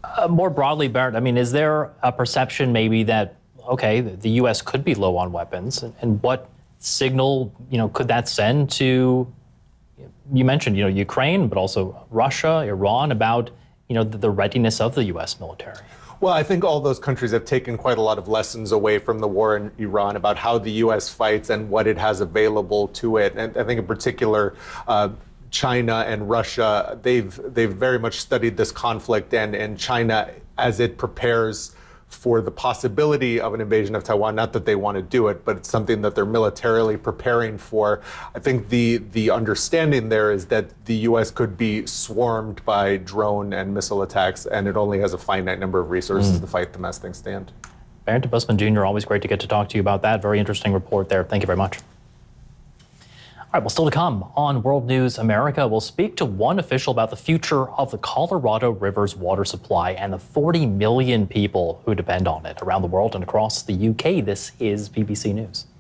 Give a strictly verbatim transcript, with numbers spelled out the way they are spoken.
Uh, more broadly, Barrett, I mean, is there a perception maybe that, okay, the U S could be low on weapons, and, and what signal, you know, could that send to, you mentioned, you know, Ukraine, but also Russia, Iran, about, you know, the, the readiness of the U S military? Well, I think all those countries have taken quite a lot of lessons away from the war in Iran about how the U S fights and what it has available to it. And I think in particular, uh, China and Russia, they've they've very much studied this conflict, and, and China, as it prepares for the possibility of an invasion of Taiwan, not that they want to do it, but it's something that they're militarily preparing for. I think the the understanding there is that the U S could be swarmed by drone and missile attacks, and it only has a finite number of resources mm. to fight them as things stand. Barrett Busman Junior, always great to get to talk to you about that. Very interesting report there. Thank you very much. All right, well, still to come on World News America, we'll speak to one official about the future of the Colorado River's water supply and the forty million people who depend on it around the world and across the U K. This is B B C News.